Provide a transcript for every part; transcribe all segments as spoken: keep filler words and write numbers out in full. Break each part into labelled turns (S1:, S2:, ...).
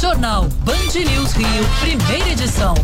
S1: Jornal Band News Rio, primeira edição.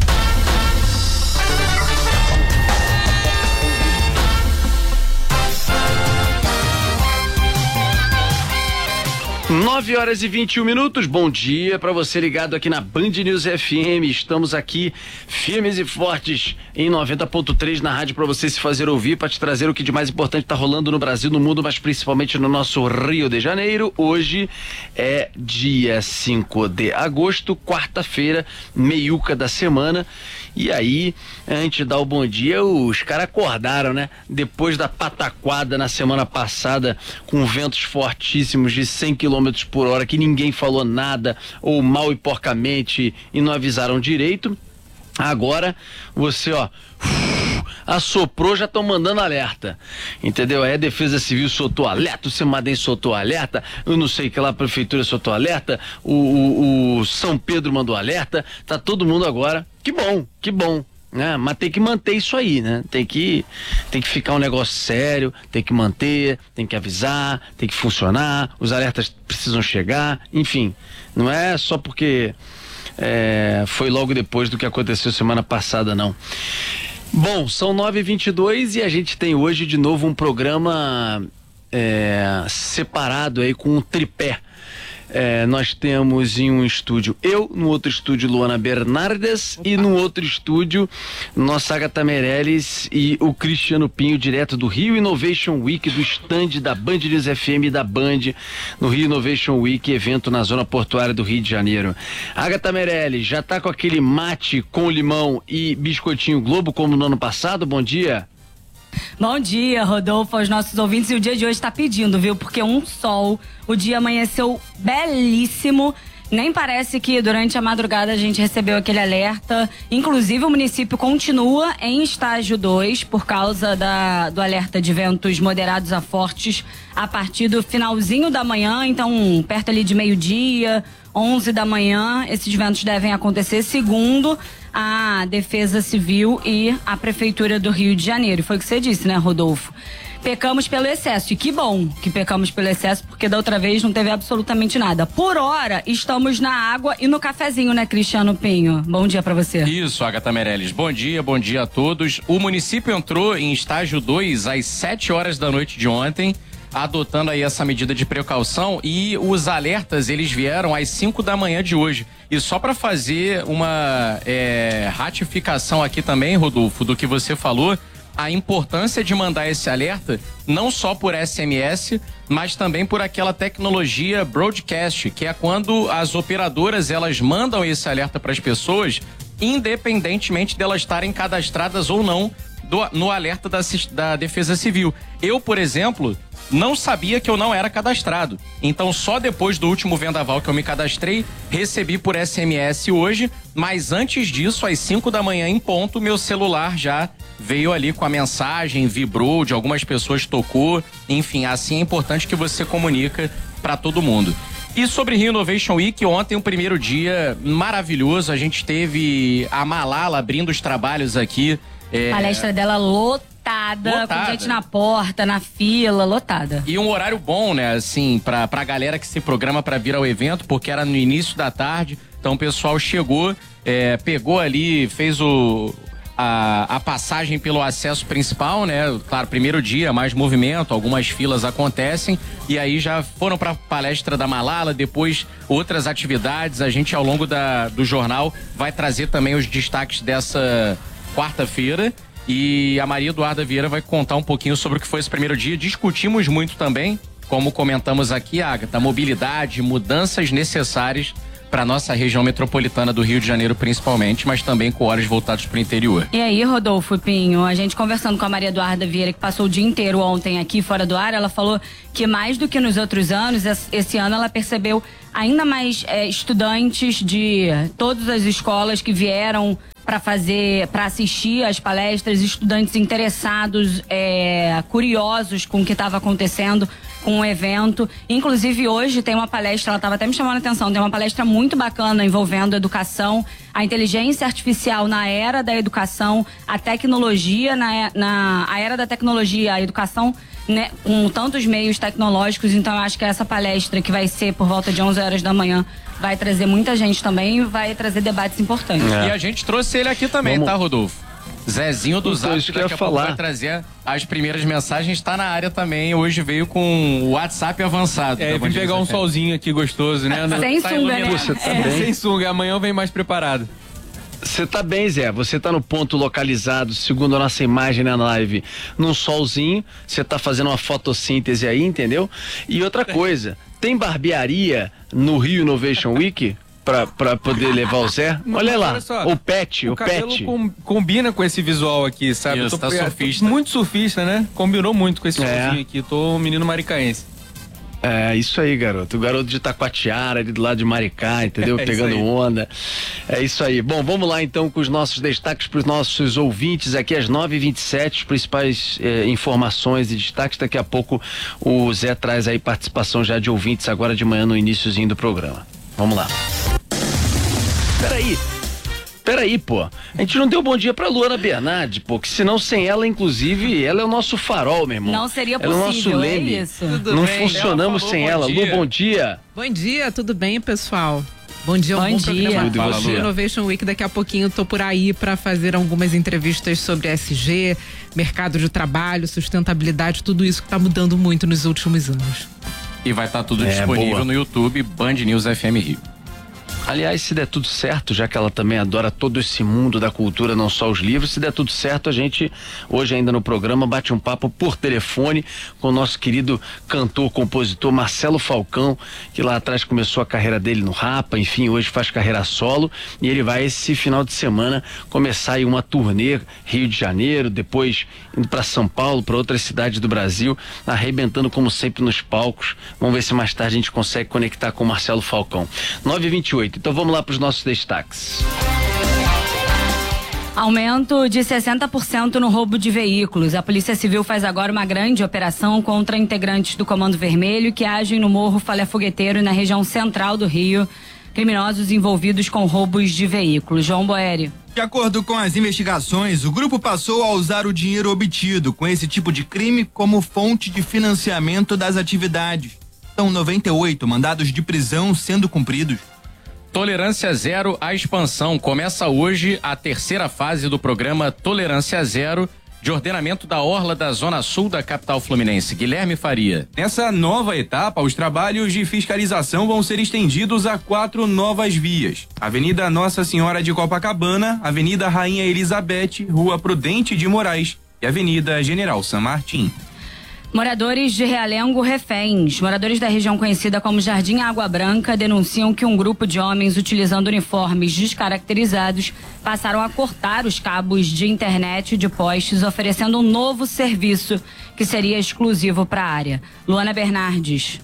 S2: nove horas e vinte e um minutos, bom dia para você ligado aqui na Band News F M. Estamos aqui firmes e fortes em noventa ponto três na rádio para você se fazer ouvir, para te trazer o que de mais importante está rolando no Brasil, no mundo, mas principalmente no nosso Rio de Janeiro. Hoje é dia cinco de agosto, quarta-feira, meiuca da semana. E aí, antes de dar o bom dia, os caras acordaram, né? Depois da pataquada na semana passada, com ventos fortíssimos de cem quilômetros por hora, que ninguém falou nada, ou mal e porcamente, e não avisaram direito. Agora, você, ó, assoprou, já estão mandando alerta, entendeu? Aí a Defesa Civil soltou alerta, o Semadem soltou alerta, eu não sei que lá a Prefeitura soltou alerta, o, o, o São Pedro mandou alerta, tá todo mundo agora, que bom, que bom, né? Mas tem que manter isso aí, né? Tem que, tem que ficar um negócio sério, tem que manter, tem que avisar, tem que funcionar, os alertas precisam chegar, enfim, não é só porque é, foi logo depois do que aconteceu semana passada, não. Bom, são nove e vinte e dois e a gente tem hoje de novo um programa é, separado aí com um tripé. É, nós temos em um estúdio eu, no outro estúdio Luana Bernardes. Opa. E no outro estúdio nossa Agatha Meirelles e o Cristiano Pinho, direto do Rio Innovation Week, do stand da Band News F M e da Band no Rio Innovation Week, evento na zona portuária do Rio de Janeiro. Agatha Meirelles, já tá com aquele mate com limão e biscoitinho Globo como no ano passado? Bom dia.
S3: Bom dia, Rodolfo, aos nossos ouvintes. E o dia de hoje está pedindo, viu? Porque um sol, o dia amanheceu belíssimo. Nem parece que durante a madrugada a gente recebeu aquele alerta. Inclusive, o município continua em estágio dois por causa da, do alerta de ventos moderados a fortes a partir do finalzinho da manhã. Então, perto ali de meio-dia, onze da manhã, esses ventos devem acontecer, segundo a Defesa Civil e a Prefeitura do Rio de Janeiro. Foi o que você disse, né, Rodolfo? Pecamos pelo excesso, e que bom que pecamos pelo excesso, porque da outra vez não teve absolutamente nada. Por hora, estamos na água e no cafezinho, né, Cristiano Pinho? Bom dia pra você.
S4: Isso, Agatha Meirelles. Bom dia, bom dia a todos. O município entrou em estágio dois às sete horas da noite de ontem, adotando aí essa medida de precaução, e os alertas, eles vieram às cinco da manhã de hoje. E só para fazer uma é, ratificação aqui também, Rodolfo, do que você falou, a importância de mandar esse alerta não só por S M S, mas também por aquela tecnologia broadcast, que é quando as operadoras elas mandam esse alerta para as pessoas, independentemente delas estarem cadastradas ou não do, no alerta da, da Defesa Civil. Eu, por exemplo, não sabia que eu não era cadastrado. Então, só depois do último vendaval que eu me cadastrei, recebi por S M S hoje, mas antes disso, às cinco da manhã em ponto, meu celular já veio ali com a mensagem, vibrou, de algumas pessoas tocou, enfim, assim é importante que você comunica para todo mundo. E sobre Rio Innovation Week, ontem um primeiro dia maravilhoso, a gente teve a Malala abrindo os trabalhos aqui. É... Palestra dela lotada. Lotada, com gente na porta, na fila, lotada. E um horário bom, né, assim, pra, pra galera que se programa pra vir ao evento, porque era no início da tarde, então o pessoal chegou, é, pegou ali, fez o, a, a passagem pelo acesso principal, né, claro, primeiro dia, mais movimento, algumas filas acontecem, e aí já foram pra palestra da Malala, depois outras atividades, a gente ao longo da, do jornal vai trazer também os destaques dessa quarta-feira. E a Maria Eduarda Vieira vai contar um pouquinho sobre o que foi esse primeiro dia. Discutimos muito também, como comentamos aqui, Agatha, mobilidade, mudanças necessárias para nossa região metropolitana do Rio de Janeiro principalmente, mas também com olhos voltados para o interior. E aí, Rodolfo Pinho, a gente conversando com a Maria Eduarda Vieira, que passou o dia inteiro ontem aqui fora do ar, ela falou que mais do que nos outros anos, esse ano ela percebeu ainda mais é, estudantes de todas as escolas que vieram para fazer, para assistir às palestras, estudantes interessados, é, curiosos com o que estava acontecendo com o evento. Inclusive hoje tem uma palestra, ela estava até me chamando a atenção, tem uma palestra muito bacana envolvendo educação, a inteligência artificial na era da educação, a tecnologia na, na a era da tecnologia, a educação
S3: né, com tantos meios tecnológicos. Então eu acho que essa palestra, que vai ser por volta de onze horas da manhã, vai trazer muita gente também e vai trazer debates importantes.
S4: É. E a gente trouxe ele aqui também, Vamos... tá, Rodolfo? Zezinho do Zap,
S2: que daqui a pouco vai
S4: trazer as primeiras mensagens, tá na área também. Hoje veio com o WhatsApp avançado.
S5: É, vim pegar um solzinho aqui gostoso, né?
S3: Sem
S5: tá
S3: sunga, né?
S2: Você tá
S5: é.
S2: bem?
S5: Sem sunga, amanhã vem mais preparado.
S2: Você tá bem, Zé. Você tá no ponto localizado, segundo a nossa imagem na live, num solzinho. Você tá fazendo uma fotossíntese aí, entendeu? E outra coisa, tem barbearia no Rio Innovation Week? Pra, pra poder levar o Zé?
S5: Não,
S2: olha lá,
S5: olha só,
S2: o pet, o,
S5: o cabelo
S2: pet.
S5: Com, combina com esse visual aqui, sabe?
S4: Isso,
S5: eu tô,
S4: tá surfista.
S5: tô muito surfista, né? Combinou muito com esse
S2: É.
S5: solzinho aqui. Tô um menino maricaense.
S2: É, isso aí, garoto. O garoto de Taquatiara, ali do lado de Maricá, entendeu?
S5: É
S2: Pegando
S5: isso aí.
S2: onda. É isso aí. Bom, vamos lá então com os nossos destaques para os nossos ouvintes aqui às nove e vinte e sete, as principais eh, informações e destaques. Daqui a pouco o Zé traz aí participação já de ouvintes agora de manhã no iniciozinho do programa. Vamos lá. Peraí. Peraí, pô. A gente não deu bom dia pra Luana Bernardi, pô, que senão sem ela, inclusive, ela é o nosso farol, meu irmão.
S3: Não seria
S2: ela
S3: possível,
S2: é o nosso leme.
S3: é isso?
S6: Tudo
S2: não
S6: bem.
S2: funcionamos
S4: Ela falou
S2: sem
S4: bom
S2: ela.
S4: dia.
S2: Lu, bom dia.
S6: Bom dia, tudo bem, pessoal? Bom dia, um
S3: Bom
S6: bom
S3: dia.
S6: programa.
S2: Tudo e
S6: do
S2: você?
S6: Innovation Week. Daqui a pouquinho eu tô por aí para fazer algumas entrevistas sobre S G, mercado de trabalho, sustentabilidade, tudo isso que tá mudando muito nos últimos anos.
S4: E vai estar tudo
S2: É,
S4: disponível
S2: boa.
S4: no YouTube, Band News F M Rio.
S2: Aliás, se der tudo certo, já que ela também adora todo esse mundo da cultura, não só os livros, se der tudo certo, a gente, hoje ainda no programa, bate um papo por telefone com o nosso querido cantor, compositor Marcelo Falcão, que lá atrás começou a carreira dele no Rapa, enfim, hoje faz carreira solo, e ele vai esse final de semana começar aí uma turnê Rio de Janeiro, depois indo para São Paulo, para outras cidades do Brasil, arrebentando como sempre nos palcos. Vamos ver se mais tarde a gente consegue conectar com o Marcelo Falcão. nove e vinte e oito. Então vamos lá para os nossos destaques.
S3: Aumento de sessenta por cento no roubo de veículos. A Polícia Civil faz agora uma grande operação contra integrantes do Comando Vermelho que agem no Morro Falé Fogueteiro, na região central do Rio. Criminosos envolvidos com roubos de veículos. João Boeri.
S7: De acordo com as investigações, o grupo passou a usar o dinheiro obtido com esse tipo de crime como fonte de financiamento das atividades. São noventa e oito mandados de prisão sendo cumpridos.
S4: Tolerância Zero à expansão. Começa hoje a terceira fase do programa Tolerância Zero de ordenamento da orla da Zona Sul da capital fluminense. Guilherme Faria.
S8: Nessa nova etapa, os trabalhos de fiscalização vão ser estendidos a quatro novas vias: Avenida Nossa Senhora de Copacabana, Avenida Rainha Elizabeth, Rua Prudente de Moraes e Avenida General San Martín.
S3: Moradores de Realengo reféns. Moradores da região conhecida como Jardim Água Branca denunciam que um grupo de homens utilizando uniformes descaracterizados passaram a cortar os cabos de internet de postes, oferecendo um novo serviço que seria exclusivo para a área. Luana Bernardes.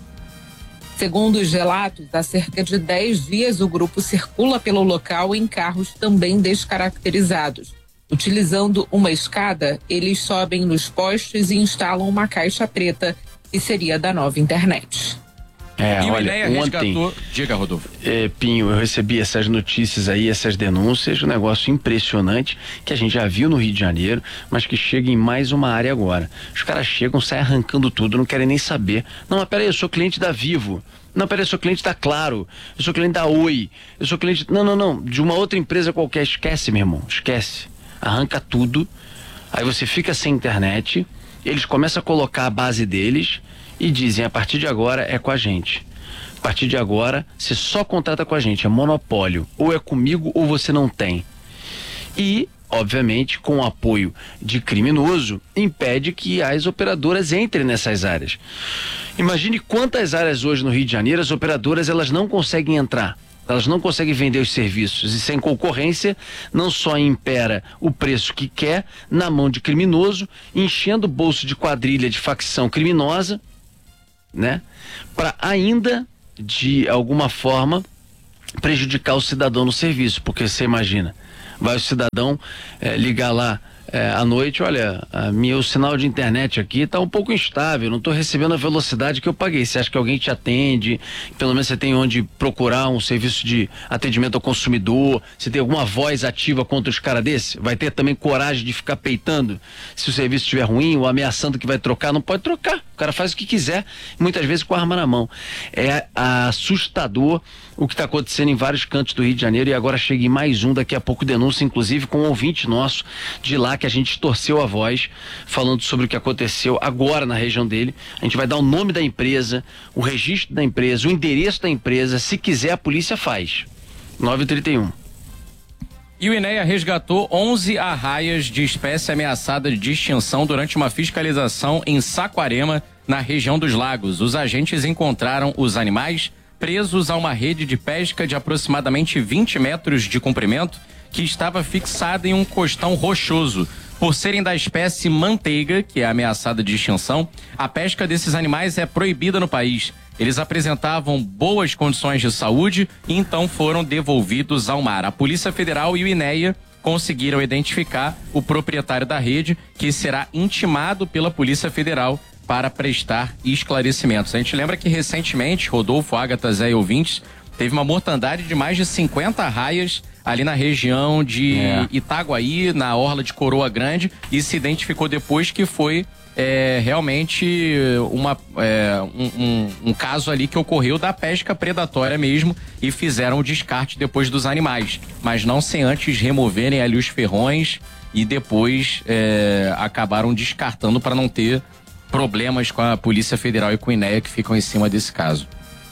S9: Segundo os relatos, há cerca de dez dias o grupo circula pelo local em carros também descaracterizados. Utilizando uma escada, eles sobem nos postes e instalam uma caixa preta, que seria da nova internet.
S2: É,
S4: e o
S2: olha,
S4: Enéia
S2: ontem,
S4: resgatou... Diga, Rodolfo.
S2: É, Pinho, eu recebi essas notícias aí, essas denúncias, um negócio impressionante que a gente já viu no Rio de Janeiro, mas que chega em mais uma área agora. Os caras chegam, saem arrancando tudo, não querem nem saber. Não, mas peraí, eu sou cliente da Vivo. Não, peraí, eu sou cliente da Claro. Eu sou cliente da Oi. Eu sou cliente... Não, não, não, de uma outra empresa qualquer. Esquece, meu irmão, esquece. Arranca tudo, aí você fica sem internet, eles começam a colocar a base deles e dizem, a partir de agora é com a gente. A partir de agora, você só contrata com a gente, é monopólio. Ou é comigo ou você não tem. E, obviamente, com o apoio de criminoso, impede que as operadoras entrem nessas áreas. Imagine quantas áreas hoje no Rio de Janeiro as operadoras elas não conseguem entrar. Elas não conseguem vender os serviços e sem concorrência não só impera o preço que quer na mão de criminoso, enchendo o bolso de quadrilha de facção criminosa, né? Para ainda, de alguma forma, prejudicar o cidadão no serviço, porque você imagina, vai o cidadão eh, ligar lá é, à noite, olha, a minha, o sinal de internet aqui tá um pouco instável, não tô recebendo a velocidade que eu paguei. Você acha que alguém te atende? Pelo menos você tem onde procurar um serviço de atendimento ao consumidor? Você tem alguma voz ativa contra os caras desse? Vai ter também coragem de ficar peitando se o serviço estiver ruim ou ameaçando que vai trocar? Não pode trocar. O cara faz o que quiser, muitas vezes com a arma na mão. É assustador o que está acontecendo em vários cantos do Rio de Janeiro, e agora chega em mais um, daqui a pouco denúncia, inclusive com um ouvinte nosso de lá, que a gente torceu a voz, falando sobre o que aconteceu agora na região dele. A gente vai dar o nome da empresa, o registro da empresa, o endereço da empresa, se quiser a polícia faz. nove e trinta e um.
S4: E o INEA resgatou onze arraias de espécie ameaçada de extinção durante uma fiscalização em Saquarema, na região dos Lagos. Os agentes encontraram os animais presos a uma rede de pesca de aproximadamente vinte metros de comprimento que estava fixada em um costão rochoso. Por serem da espécie manteiga, que é ameaçada de extinção, a pesca desses animais é proibida no país. Eles apresentavam boas condições de saúde e então foram devolvidos ao mar. A Polícia Federal e o INEA conseguiram identificar o proprietário da rede, que será intimado pela Polícia Federal para prestar esclarecimentos. A gente lembra que recentemente, Rodolfo, Ágata, Zé e ouvintes, teve uma mortandade de mais de cinquenta arraias ali na região de é. Itaguaí, na orla de Coroa Grande, e se identificou depois que foi é, realmente uma, é, um, um, um caso ali que ocorreu da pesca predatória mesmo, e fizeram o descarte depois dos animais, mas não sem antes removerem ali os ferrões, e depois é, acabaram descartando para não ter problemas com a Polícia Federal e com o INEA, que ficam em cima desse caso.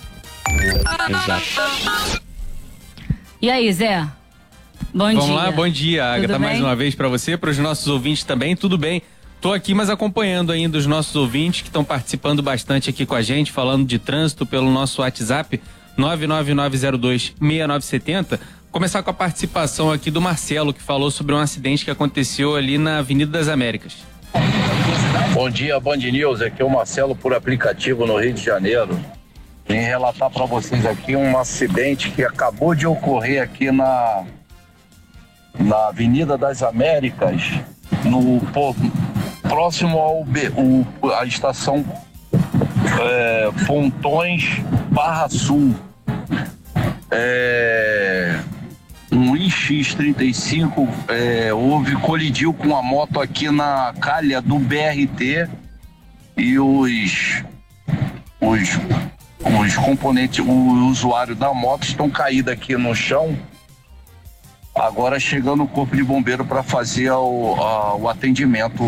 S2: Exato.
S3: E aí, Zé? Bom
S5: Vamos
S3: dia.
S5: lá, bom dia, Agatha, mais uma vez para você, para os nossos ouvintes também, tudo bem? Tô aqui, mas acompanhando ainda os nossos ouvintes que estão participando bastante aqui com a gente, falando de trânsito pelo nosso WhatsApp nove nove nove zero dois seis nove sete zero. Começar com a participação aqui do Marcelo, que falou sobre um acidente que aconteceu ali na Avenida das Américas.
S10: Bom dia, Band News, aqui é o Marcelo por aplicativo no Rio de Janeiro. Vim relatar para vocês aqui um acidente que acabou de ocorrer aqui na, na Avenida das Américas, no próximo ao o, a estação é, Pontões Barra Sul. É, um I X trinta e cinco é, houve, colidiu com a moto aqui na calha do B R T, e os os, os componentes, o usuário da moto estão caídos aqui no chão. Agora chegando o corpo de bombeiro para fazer o, a, o atendimento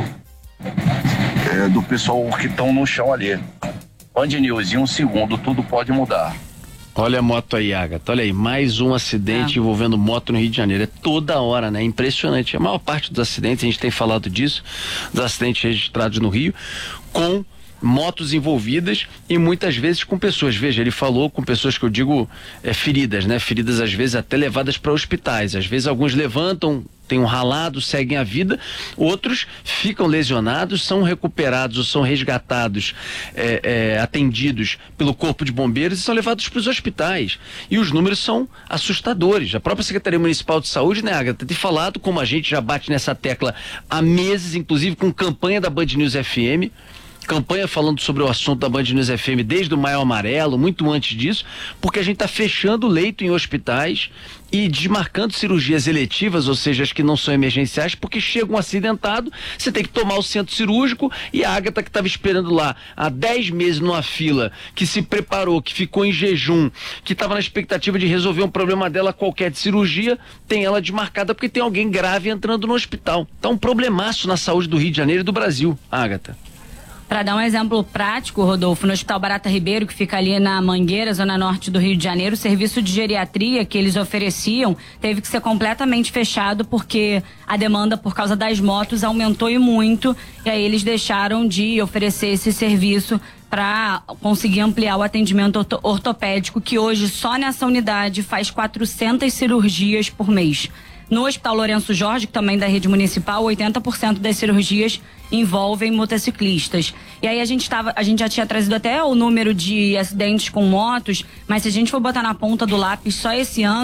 S10: é, do pessoal que estão no chão ali. Band News, em um segundo tudo pode mudar.
S2: Olha a moto aí, Agatha. Olha aí, mais um acidente é. envolvendo moto no Rio de Janeiro. É toda hora, né? Impressionante. A maior parte dos acidentes, a gente tem falado disso, dos acidentes registrados no Rio, com motos envolvidas e muitas vezes com pessoas. Veja, ele falou com pessoas que eu digo é, feridas, né? Feridas às vezes até levadas para hospitais. Às vezes alguns levantam, tem um ralado, seguem a vida, outros ficam lesionados, são recuperados ou são resgatados, é, é, atendidos pelo Corpo de Bombeiros e são levados para os hospitais. E os números são assustadores. A própria Secretaria Municipal de Saúde, né, Agatha, tem falado, como a gente já bate nessa tecla há meses, inclusive com campanha da Band News F M, campanha falando sobre o assunto da Band News F M desde o Maio Amarelo, muito antes disso, porque a gente está fechando leito em hospitais e desmarcando cirurgias eletivas, ou seja, as que não são emergenciais, porque chega um acidentado, você tem que tomar o centro cirúrgico, e a Agatha, que estava esperando lá há dez meses numa fila, que se preparou, que ficou em jejum, que estava na expectativa de resolver um problema dela qualquer de cirurgia, tem ela desmarcada porque tem alguém grave entrando no hospital. Então, um problemaço na saúde do Rio de Janeiro e do Brasil, Agatha.
S3: Para dar um exemplo prático, Rodolfo, no Hospital Barata Ribeiro, que fica ali na Mangueira, zona norte do Rio de Janeiro, o serviço de geriatria que eles ofereciam teve que ser completamente fechado porque a demanda por causa das motos aumentou e muito, e aí eles deixaram de oferecer esse serviço para conseguir ampliar o atendimento orto- ortopédico, que hoje só nessa unidade faz quatrocentas cirurgias por mês. No Hospital Lourenço Jorge, que também da rede municipal, oitenta por cento das cirurgias envolvem motociclistas. E aí a gente tava, a gente já tinha trazido até o número de acidentes com motos, mas se a gente for botar na ponta do lápis só esse ano,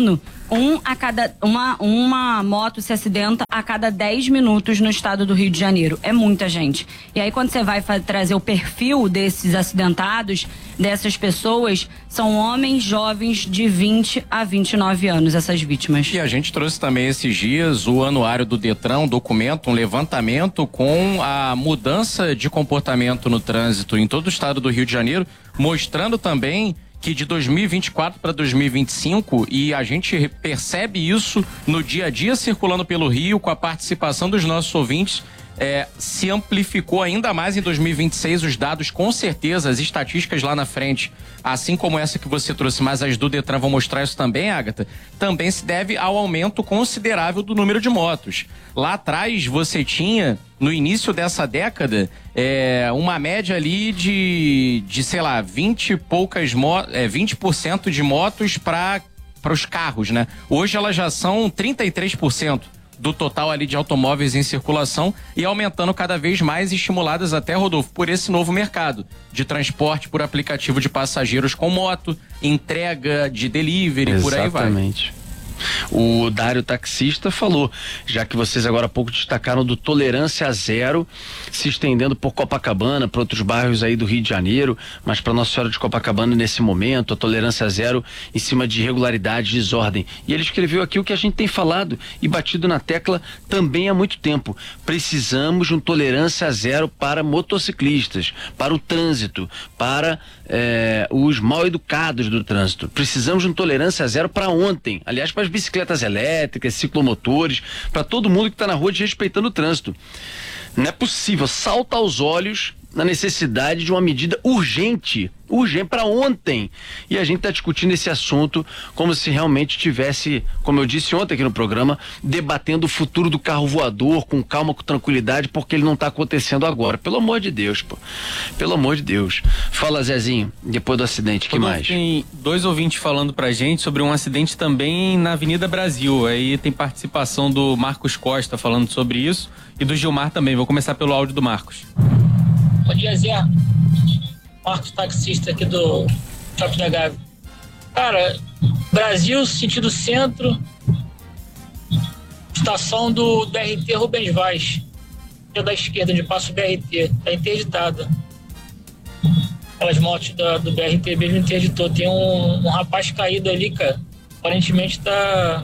S3: Um a cada, uma, uma moto se acidenta a cada dez minutos no estado do Rio de Janeiro. É muita gente. E aí, quando você vai trazer o perfil desses acidentados, dessas pessoas, são homens jovens de vinte a vinte e nove anos, essas vítimas.
S4: E a gente trouxe também esses dias o anuário do Detran, um documento, um levantamento com a mudança de comportamento no trânsito em todo o estado do Rio de Janeiro, mostrando também que de dois mil e vinte e quatro para dois mil e vinte e cinco, e a gente percebe isso no dia a dia circulando pelo Rio, com a participação dos nossos ouvintes, é, se amplificou ainda mais em dois mil e vinte e seis, os dados, com certeza, as estatísticas lá na frente, assim como essa que você trouxe, mas as do Detran vão mostrar isso também, Agatha, também se deve ao aumento considerável do número de motos. Lá atrás você tinha, no início dessa década, é, uma média ali de, de sei lá, vinte e poucas motos, é, vinte por cento de motos para para os carros, né? Hoje elas já são trinta e três por cento do total ali de automóveis em circulação e aumentando cada vez mais, estimuladas até, Rodolfo, por esse novo mercado de transporte por aplicativo de passageiros com moto, entrega de delivery,
S2: Exatamente.
S4: Por aí vai.
S2: Exatamente. O Dário Taxista falou, já que vocês agora há pouco destacaram do tolerância zero, se estendendo por Copacabana, para outros bairros aí do Rio de Janeiro, mas para Nossa Senhora de Copacabana nesse momento, a tolerância zero em cima de irregularidade, desordem. E ele escreveu aqui o que a gente tem falado e batido na tecla também há muito tempo. Precisamos de um tolerância zero para motociclistas, para o trânsito, para é, os mal educados do trânsito. Precisamos de um tolerância zero para ontem, aliás, para as bicicletas elétricas, ciclomotores, para todo mundo que está na rua desrespeitando o trânsito. Não é possível, salta aos olhos na necessidade de uma medida urgente, urgente para ontem. E a gente está discutindo esse assunto como se realmente tivesse, como eu disse ontem aqui no programa, debatendo o futuro do carro voador com calma, com tranquilidade, porque ele não está acontecendo agora. Pelo amor de Deus, pô. Pelo amor de Deus. Fala, Zezinho, depois do acidente, que mais?
S5: Tem dois ouvintes falando pra gente sobre um acidente também na Avenida Brasil. Aí tem participação do Marcos Costa falando sobre isso e do Gilmar também. Vou começar pelo áudio do Marcos.
S11: Bom dia, Zé. Marcos, taxista aqui do Shopping da Gávea. Cara, Brasil, sentido centro, estação do B R T Rubens Vaz, da esquerda, onde passa o B R T, tá interditada. Aquelas motos da, do B R T mesmo interditou. Tem um, um rapaz caído ali, cara. Aparentemente tá.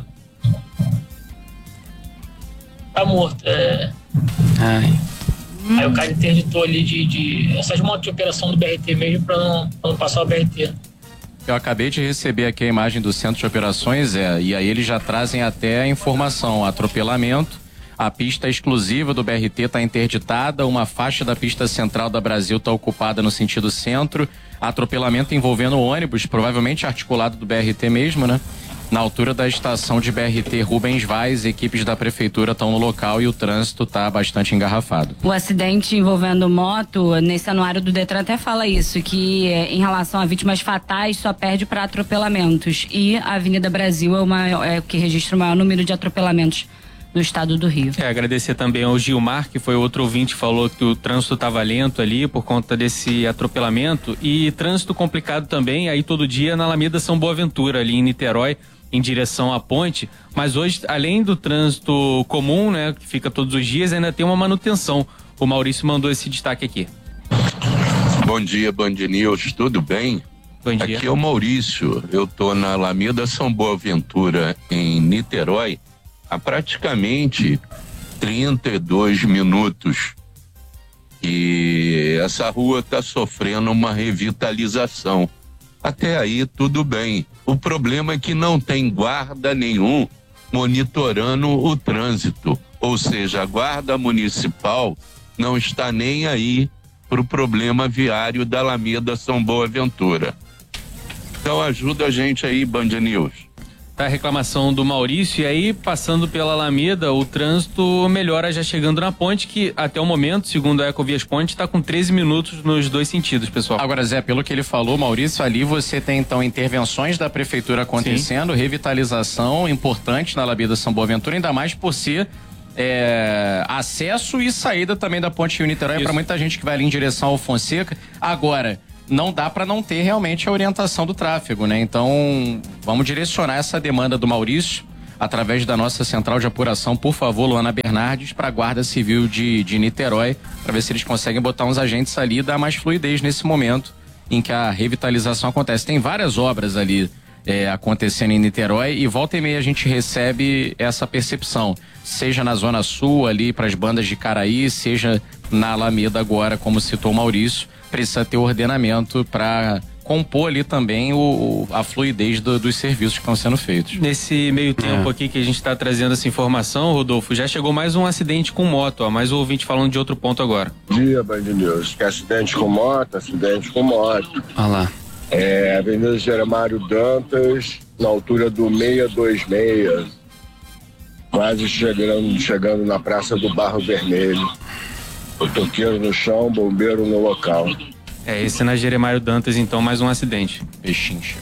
S11: tá morto. É...
S2: Ai.
S11: Aí o cara interditou ali de, de essas motos de operação do B R T mesmo pra não, pra não passar o B R T.
S4: Eu acabei de receber aqui a imagem do centro de operações, é, e aí eles já trazem até a informação, atropelamento, a pista exclusiva do B R T está interditada, uma faixa da pista central da Brasil está ocupada no sentido centro, atropelamento envolvendo ônibus, provavelmente articulado do B R T mesmo, né? Na altura da estação de B R T Rubens Vaz, equipes da prefeitura estão no local e o trânsito está bastante engarrafado.
S3: O acidente envolvendo moto, nesse anuário do Detran até fala isso, que em relação a vítimas fatais só perde para atropelamentos. E a Avenida Brasil é, uma, é o que registra o maior número de atropelamentos no estado do Rio.
S5: É, agradecer também ao Gilmar, que foi outro ouvinte que falou que o trânsito estava lento ali por conta desse atropelamento. E trânsito complicado também, aí todo dia na Alameda São Boaventura, ali em Niterói, em direção à ponte, mas hoje, além do trânsito comum, né, que fica todos os dias, ainda tem uma manutenção. O Maurício mandou esse destaque aqui.
S12: Bom dia, Band News, tudo bem?
S5: Bom dia.
S12: Aqui é o Maurício, eu tô na Alameda São Boaventura, em Niterói, há praticamente trinta e dois minutos. E essa rua está sofrendo uma revitalização. Até aí tudo bem. O problema é que não tem guarda nenhum monitorando o trânsito. Ou seja, a guarda municipal não está nem aí para o problema viário da Alameda São Boaventura. Então ajuda a gente aí, Band News.
S5: Tá a reclamação do Maurício, e aí passando pela Alameda, o trânsito melhora já chegando na ponte, que até o momento, segundo a Ecovias Ponte, está com treze minutos nos dois sentidos, pessoal.
S4: Agora, Zé, pelo que ele falou, Maurício, ali você tem então intervenções da prefeitura acontecendo, sim, revitalização importante na Alameda São Boaventura, ainda mais por ser é, acesso e saída também da ponte Rio Niterói para muita gente que vai ali em direção ao Fonseca. Agora, não dá para não ter realmente a orientação do tráfego, né? Então, vamos direcionar essa demanda do Maurício através da nossa central de apuração, por favor, Luana Bernardes, para a Guarda Civil de, de Niterói, para ver se eles conseguem botar uns agentes ali e dar mais fluidez nesse momento em que a revitalização acontece. Tem várias obras ali é, acontecendo em Niterói e volta e meia a gente recebe essa percepção, seja na Zona Sul, ali para as bandas de Caraí, seja na Alameda agora, como citou o Maurício, precisa ter ordenamento para compor ali também o, o, a fluidez do, dos serviços que estão sendo feitos.
S5: Nesse meio tempo é. aqui que a gente está trazendo essa informação, Rodolfo, já chegou mais um acidente com moto, ó, mais um ouvinte falando de outro ponto agora.
S13: Bom dia, Band News. Que acidente com moto, acidente com moto.
S2: Olha lá.
S13: É, Avenida Jeremário Dantas, na altura do seiscentos e vinte e seis, quase chegando, chegando na Praça do Barro Vermelho. Motoqueiro no chão, bombeiro no local.
S5: É, esse na Jeremário Dantas, então, mais um acidente.
S4: Pechincha.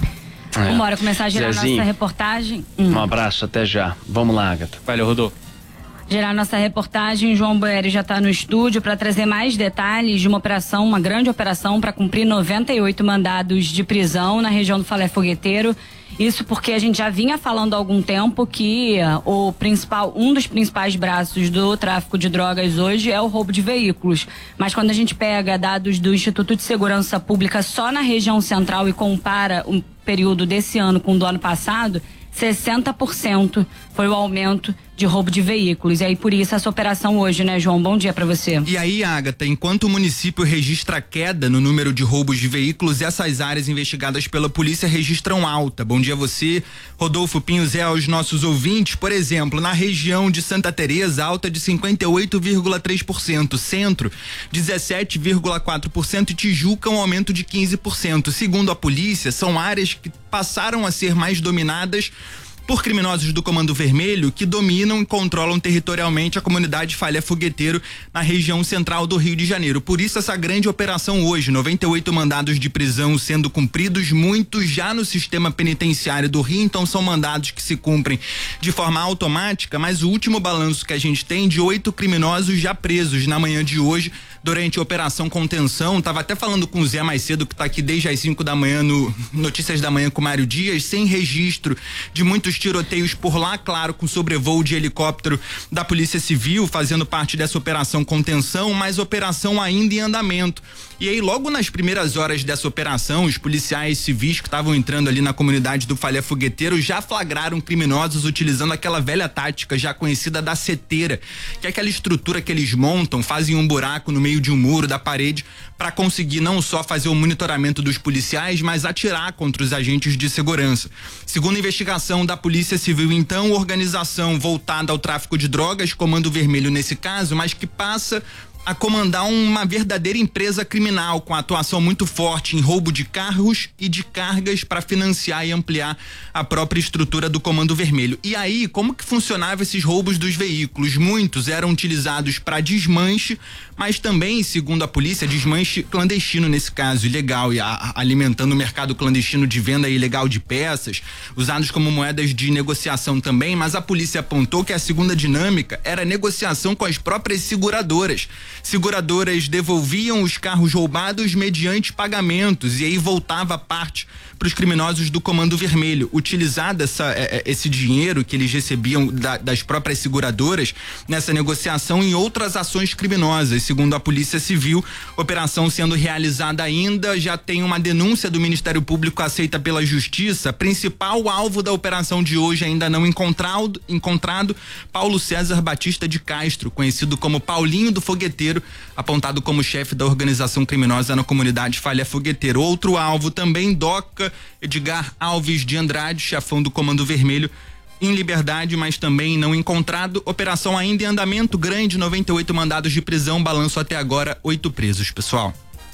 S3: É. Bora começar a gerar
S2: Zezinho,
S3: nossa reportagem. Hum.
S2: Um abraço, até já. Vamos lá, Agatha.
S5: Valeu, Rodolfo.
S3: Gerar nossa reportagem, João Boeri já está no estúdio para trazer mais detalhes de uma operação, uma grande operação para cumprir noventa e oito mandados de prisão na região do Falé Fogueteiro. Isso porque a gente já vinha falando há algum tempo que o principal, um dos principais braços do tráfico de drogas hoje é o roubo de veículos. Mas quando a gente pega dados do Instituto de Segurança Pública só na região central e compara o período desse ano com o do ano passado, sessenta por cento foi o aumento de roubo de veículos. E aí, por isso, essa operação hoje, né, João? Bom dia pra você.
S7: E aí, Agatha, enquanto o município registra queda no número de roubos de veículos, essas áreas investigadas pela polícia registram alta. Bom dia a você, Rodolfo Pinho, Zé, aos nossos ouvintes. Por exemplo, na região de Santa Teresa, alta de cinquenta e oito vírgula três por cento, Centro, dezessete vírgula quatro por cento e Tijuca, um aumento de quinze por cento. Segundo a polícia, são áreas que passaram a ser mais dominadas por criminosos do Comando Vermelho que dominam e controlam territorialmente a comunidade Falé Fogueteiro na região central do Rio de Janeiro. Por isso essa grande operação hoje, noventa e oito mandados de prisão sendo cumpridos, muitos já no sistema penitenciário do Rio, então são mandados que se cumprem de forma automática, mas o último balanço que a gente tem de oito criminosos já presos na manhã de hoje durante a operação contenção. Tava até falando com o Zé mais cedo, que tá aqui desde as cinco da manhã no Notícias da Manhã com Mário Dias, sem registro de muitos tiroteios por lá, claro, com sobrevoo de helicóptero da Polícia Civil fazendo parte dessa operação contenção, mas operação ainda em andamento. E aí, logo nas primeiras horas dessa operação, os policiais civis que estavam entrando ali na comunidade do Falé Fogueteiro já flagraram criminosos utilizando aquela velha tática já conhecida da seteira, que é aquela estrutura que eles montam, fazem um buraco no meio de um muro da parede para conseguir não só fazer o monitoramento dos policiais, mas atirar contra os agentes de segurança. Segundo a investigação da Polícia Civil, então, organização voltada ao tráfico de drogas, Comando Vermelho nesse caso, mas que passa a comandar uma verdadeira empresa criminal com atuação muito forte em roubo de carros e de cargas para financiar e ampliar a própria estrutura do Comando Vermelho. E aí, como que funcionava esses roubos dos veículos? Muitos eram utilizados para desmanche, mas também, segundo a polícia, desmanche clandestino nesse caso, ilegal, e a, alimentando o mercado clandestino de venda ilegal de peças, usados como moedas de negociação também, mas a polícia apontou que a segunda dinâmica era a negociação com as próprias seguradoras. Seguradoras devolviam os carros roubados mediante pagamentos e aí voltava parte para os criminosos do Comando Vermelho. Utilizado essa, esse dinheiro que eles recebiam da, das próprias seguradoras nessa negociação em outras ações criminosas. Segundo a Polícia Civil, operação sendo realizada ainda, já tem uma denúncia do Ministério Público aceita pela Justiça. Principal alvo da operação de hoje ainda não encontrado, encontrado Paulo César Batista de Castro, conhecido como Paulinho do Fogueteiro, apontado como chefe da organização criminosa na comunidade Falé Fogueteiro. Outro alvo também, Doca Edgar Alves de Andrade, chefão do Comando Vermelho, em liberdade, mas também não encontrado. Operação ainda em andamento, grande, noventa e oito mandados de prisão, balanço até agora, oito presos, pessoal.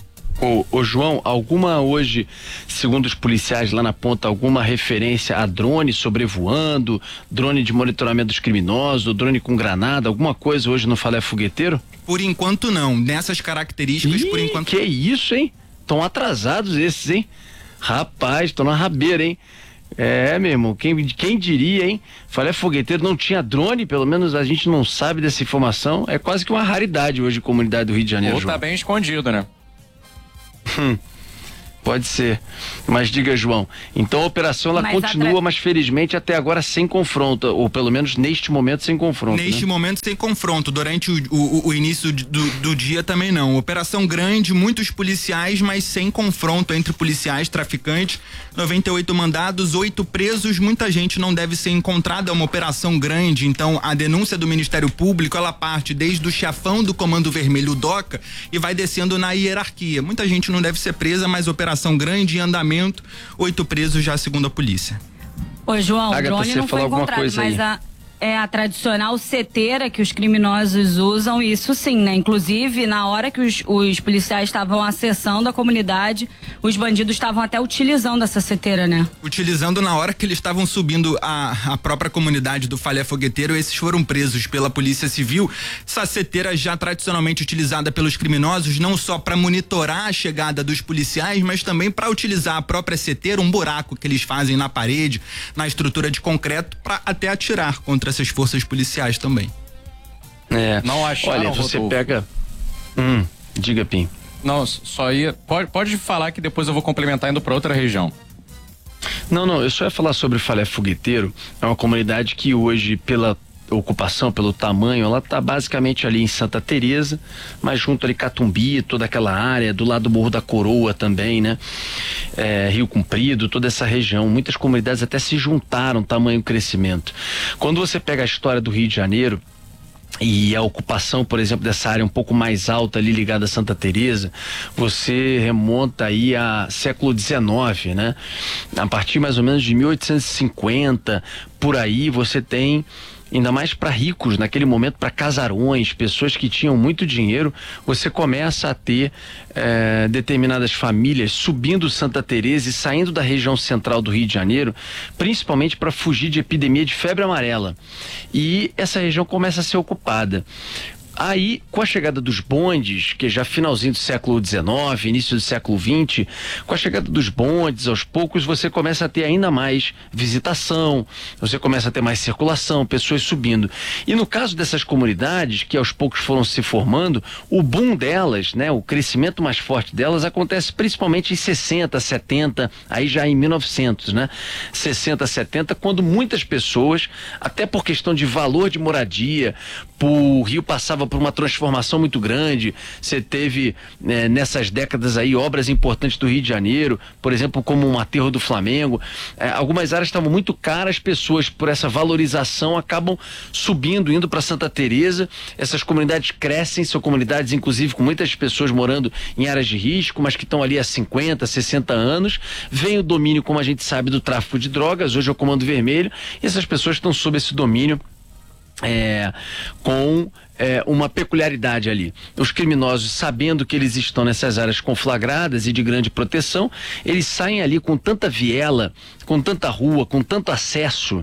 S2: Ô, ô João, alguma hoje, segundo os policiais lá na ponta, alguma referência a drone sobrevoando, drone de monitoramento dos criminosos, drone com granada, alguma coisa hoje no Falé Fogueteiro?
S7: Por enquanto não, nessas características,
S2: Ih,
S7: por enquanto.
S2: Que isso, hein? Estão atrasados esses, hein? Rapaz, estão na rabeira, hein? É, meu irmão, quem, quem diria, hein? Falé Fogueteiro não tinha drone, pelo menos a gente não sabe dessa informação. É quase que uma raridade hoje em comunidade do Rio de Janeiro,
S4: Ou
S2: João.
S4: tá bem escondido, né?
S2: Hum. Pode ser. Mas diga, João, então a operação ela mas continua, tra... mas felizmente até agora sem confronto, ou pelo menos neste momento sem confronto.
S7: Neste
S2: né? momento
S7: sem confronto, durante o, o, o início do, do dia também não. Operação grande, muitos policiais, mas sem confronto entre policiais, traficantes, noventa e oito mandados, oito presos, muita gente não deve ser encontrada, é uma operação grande, então a denúncia do Ministério Público, ela parte desde o chefão do Comando Vermelho, o DOCA, e vai descendo na hierarquia. Muita gente não deve ser presa, mas operação Operação grande em andamento, oito presos já segundo a polícia.
S3: Ô João, o drone não foi encontrado, mas a, é a tradicional seteira que os criminosos usam, isso sim, né? Inclusive, na hora que os, os policiais estavam acessando a comunidade, os bandidos estavam até utilizando essa seteira, né?
S7: Utilizando na hora que eles estavam subindo a, a própria comunidade do Falé Fogueteiro, esses foram presos pela Polícia Civil. Essa seteira já tradicionalmente utilizada pelos criminosos, não só para monitorar a chegada dos policiais, mas também para utilizar a própria seteira, um buraco que eles fazem na parede, na estrutura de concreto, para até atirar contra essas forças policiais também.
S2: É.
S4: Não acharam,
S2: Olha, você
S4: Rodolfo.
S2: pega. Hum, diga, Pim.
S4: Não, só ia. Pode, pode falar que depois eu vou complementar indo para outra região.
S2: Não, não, eu só ia falar sobre o Falé Fogueteiro. É uma comunidade que hoje, pela ocupação, pelo tamanho, ela tá basicamente ali em Santa Teresa, mas junto ali Catumbi, toda aquela área, do lado do Morro da Coroa também, né? É, Rio Comprido, toda essa região, muitas comunidades até se juntaram, tamanho crescimento. Quando você pega a história do Rio de Janeiro e a ocupação, por exemplo, dessa área um pouco mais alta ali ligada a Santa Teresa, você remonta aí a século dezenove, né? A partir mais ou menos de mil oitocentos e cinquenta, por aí você tem, ainda mais para ricos naquele momento, para casarões, pessoas que tinham muito dinheiro, você começa a ter eh, determinadas famílias subindo Santa Teresa e saindo da região central do Rio de Janeiro, principalmente para fugir de epidemia de febre amarela. E essa região começa a ser ocupada. Aí, com a chegada dos bondes, que já finalzinho do século dezenove, início do século vinte, com a chegada dos bondes, aos poucos você começa a ter ainda mais visitação, você começa a ter mais circulação, pessoas subindo. E no caso dessas comunidades, que aos poucos foram se formando, o boom delas, né, o crescimento mais forte delas acontece principalmente em sessenta, setenta, aí já em mil e novecentos, né? sessenta, setenta, quando muitas pessoas, até por questão de valor de moradia, o Rio passava por uma transformação muito grande. Você teve eh, nessas décadas aí obras importantes do Rio de Janeiro, por exemplo, como o Aterro do Flamengo. Eh, algumas áreas estavam muito caras, pessoas por essa valorização acabam subindo, indo para Santa Teresa. Essas comunidades crescem, são comunidades inclusive com muitas pessoas morando em áreas de risco, mas que estão ali há cinquenta, sessenta anos. Vem o domínio, como a gente sabe, do tráfico de drogas, hoje é o Comando Vermelho, e essas pessoas estão sob esse domínio É, com é, uma peculiaridade ali. Os criminosos, sabendo que eles estão nessas áreas conflagradas e de grande proteção, eles saem ali com tanta viela, com tanta rua, com tanto acesso.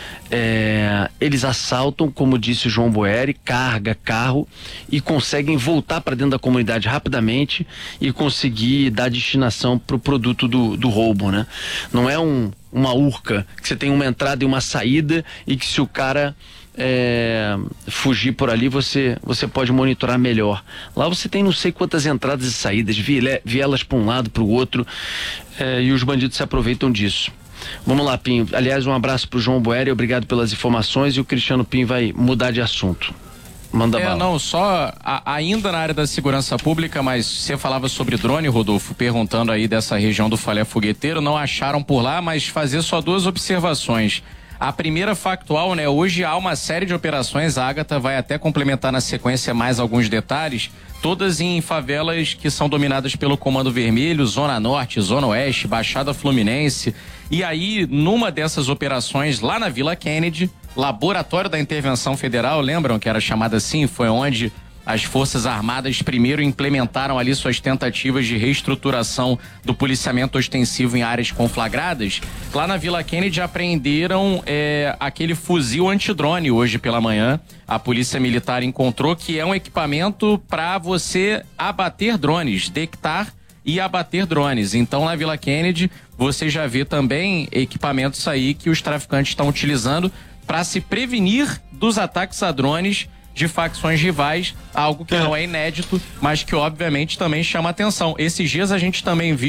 S2: É, eles assaltam, como disse o João Boeri, carga, carro, e conseguem voltar para dentro da comunidade rapidamente e conseguir dar destinação para o produto do, do roubo, né? Não é um, uma urca que você tem uma entrada e uma saída e que se o cara É, fugir por ali você você pode monitorar melhor. Lá você tem não sei quantas entradas e saídas, vielas para um lado, para o outro, é, e os bandidos se aproveitam disso. Vamos lá, Pinho. Aliás, um abraço para o João Boeri, obrigado pelas informações, e o Cristiano Pinho vai mudar de assunto. Manda
S4: é,
S2: bala.
S4: Não, só a, ainda na área da segurança pública, mas você falava sobre drone, Rodolfo, perguntando aí dessa região do Falé Fogueteiro, não acharam por lá, mas fazer só duas observações. A primeira factual, né? Hoje há uma série de operações, a Agatha vai até complementar na sequência mais alguns detalhes, todas em favelas que são dominadas pelo Comando Vermelho, Zona Norte, Zona Oeste, Baixada Fluminense. E aí, numa dessas operações, lá na Vila Kennedy, Laboratório da Intervenção Federal, lembram que era chamada assim? Foi onde as Forças Armadas primeiro implementaram ali suas tentativas de reestruturação do policiamento ostensivo em áreas conflagradas. Lá na Vila Kennedy apreenderam é, aquele fuzil antidrone hoje pela manhã. A Polícia Militar encontrou que é um equipamento para você abater drones, detectar e abater drones. Então, na Vila Kennedy, você já vê também equipamentos aí que os traficantes estão utilizando para se prevenir dos ataques a drones de facções rivais, algo que não é inédito, mas que obviamente também chama atenção. Esses dias a gente também viu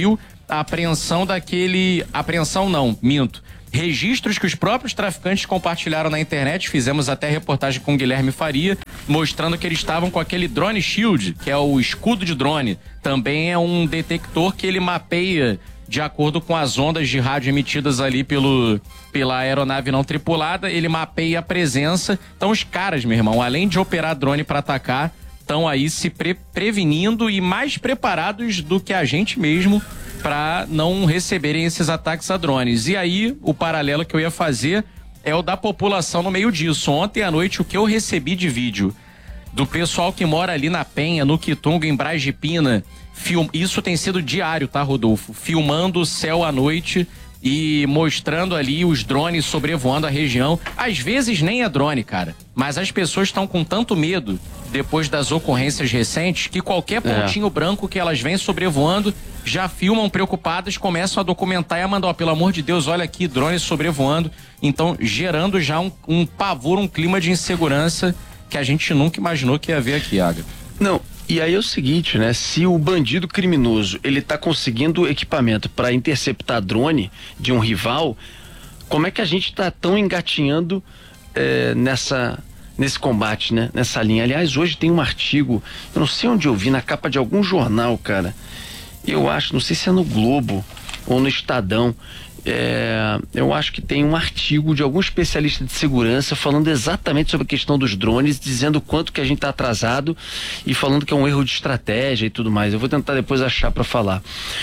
S4: a apreensão daquele... Apreensão não, minto. Registros que os próprios traficantes compartilharam na internet, fizemos até reportagem com o Guilherme Faria, mostrando que eles estavam com aquele drone shield, que é o escudo de drone. Também é um detector que ele mapeia de acordo com as ondas de rádio emitidas ali pelo, pela aeronave não tripulada, ele mapeia a presença. Então os caras, meu irmão, além de operar drone para atacar, estão aí se pre prevenindo e mais preparados do que a gente mesmo para não receberem esses ataques a drones. E aí, o paralelo que eu ia fazer é o da população no meio disso. Ontem à noite, o que eu recebi de vídeo do pessoal que mora ali na Penha, no Quitunga, em Braz de Pina, film... isso tem sido diário, tá, Rodolfo? Filmando o céu à noite e mostrando ali os drones sobrevoando a região. Às vezes nem é drone, cara, mas as pessoas estão com tanto medo depois das ocorrências recentes que qualquer pontinho é. branco que elas vêm sobrevoando já filmam preocupadas, começam a documentar e a mandar, ó, pelo amor de Deus, olha aqui, drones sobrevoando. Então, gerando já um, um pavor, um clima de insegurança que a gente nunca imaginou que ia haver aqui, Aga.
S2: Não, e aí é o seguinte, né? Se o bandido criminoso, ele tá conseguindo equipamento para interceptar drone de um rival, como é que a gente tá tão engatinhando é, nessa... nesse combate, né? Nessa linha. Aliás, hoje tem um artigo, eu não sei onde eu vi, na capa de algum jornal, cara. Eu acho, não sei se é no Globo ou no Estadão. É, eu acho que tem um artigo de algum especialista de segurança falando exatamente sobre a questão dos drones, dizendo o quanto que a gente está atrasado e falando que é um erro de estratégia e tudo mais. Eu vou tentar depois achar para falar.